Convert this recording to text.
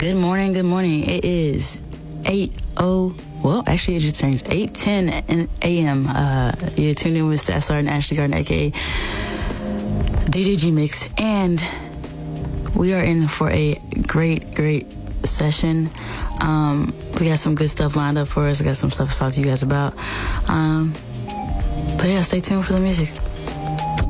Good morning, good morning. It is 8:00. Well, actually, it just turns 8:10 a.m. You're tuned in with Staff Sergeant Ashley Gardner, a.k.a. DJ G-Mix. And we are in for a great session. We got some good stuff lined up for us. I got some stuff to talk to you guys about. But yeah, stay tuned for the music.